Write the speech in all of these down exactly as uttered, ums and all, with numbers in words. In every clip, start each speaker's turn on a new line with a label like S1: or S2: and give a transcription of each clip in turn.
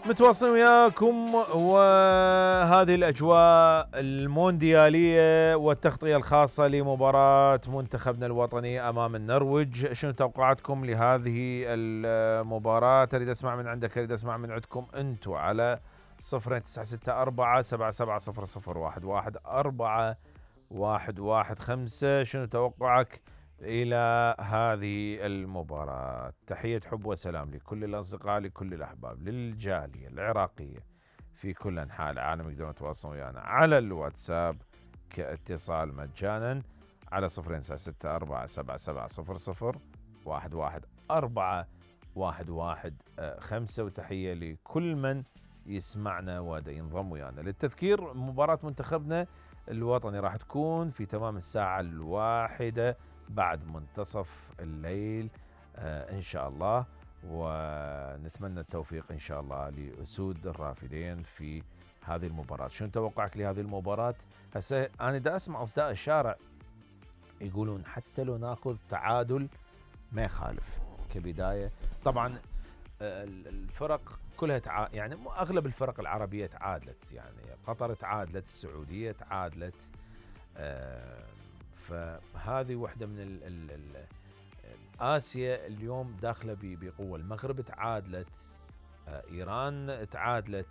S1: متواصلين وياكم وهذه الأجواء المونديالية والتغطية الخاصة لمباراة منتخبنا الوطني أمام النرويج. شنو توقعاتكم لهذه المباراة؟ أريد أسمع من عندك، أريد أسمع من عندكم أنتم على صفرين تسعة ستة أربعة سبعة سبعة صفر صفر واحد واحد أربعة واحد واحد خمسة. شنو توقعك إلى هذه المباراة؟ تحية حب وسلام لكل الأصدقاء، لكل الأحباب، للجالية العراقية في كل أنحاء العالم. يقدرون يتواصلون ويانا على الواتساب كاتصال مجانا على صفرين تسعة ستة أربعة سبعة سبعة صفر صفر واحد واحد أربعة واحد واحد خمسة. وتحية لكل من يسمعنا ودا ينضم ويانا. للتذكير، مباراة منتخبنا الوطني راح تكون في تمام الساعة الواحدة بعد منتصف الليل آه إن شاء الله، ونتمنى التوفيق إن شاء الله لأسود الرافدين في هذه المباراة. شنو توقعك لهذه المباراة؟ هسه أنا دا أسمع أصداء الشارع يقولون حتى لو ناخذ تعادل ما يخالف كبداية. طبعا الفرق كلها تع... يعني أغلب الفرق العربية تعادلت، يعني قطر تعادلت، السعودية تعادلت، آه فهذه واحدة من ال ال ال آسيا اليوم داخلة بقوة. المغرب تعادلت، آه إيران تعادلت،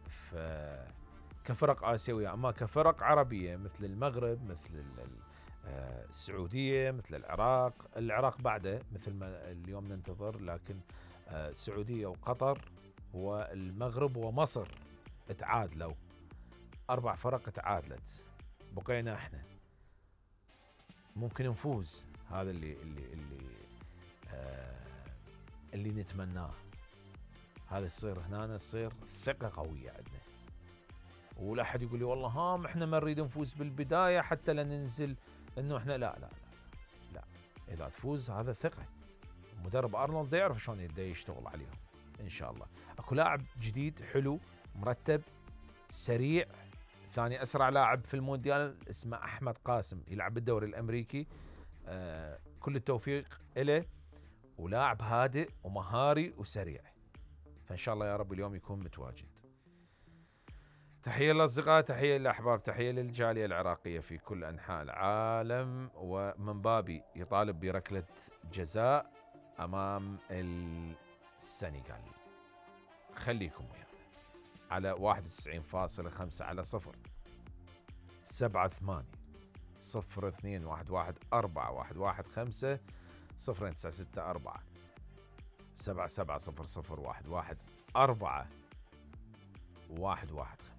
S1: كفرق آسيوية. أما كفرق عربية مثل المغرب، مثل آه السعودية، مثل العراق، العراق بعده مثل ما اليوم ننتظر، لكن آه السعودية وقطر والمغرب ومصر تعادلوا. أربع فرق تعادلت، بقينا احنا. ممكن نفوز، هذا اللي اللي اللي آه اللي نتمناه. هذا يصير هنا، تصير ثقة قوية عندنا. ولا أحد يقول لي والله هام احنا ما نريد نفوز بالبداية حتى لا ننزل انه احنا لا لا لا لا, لا. اذا تفوز هذا ثقة. مدرب ارنولد يعرف شلون يبدا يشتغل عليهم ان شاء الله. اكو لاعب جديد حلو مرتب سريع، ثاني أسرع لاعب في المونديال، اسمه أحمد قاسم، يلعب بالدوري الأمريكي. آه كل التوفيق إله، ولاعب هادئ ومهاري وسريع، فإن شاء الله يا رب اليوم يكون متواجد. تحية للأصدقاء، تحية للأحباب، تحية للجالية العراقية في كل أنحاء العالم. ومن بابي يطالب بركلة جزاء أمام السنغال. خليكم ويانا على واحد وتسعين فاصلة خمسة على صفر سبعة ثمانية صفر اثنين واحد واحد أربعة واحد واحد خمسة صفرين تسعة ستة أربعة سبعة سبعة صفر صفر واحد واحد أربعة واحد واحد خمسة.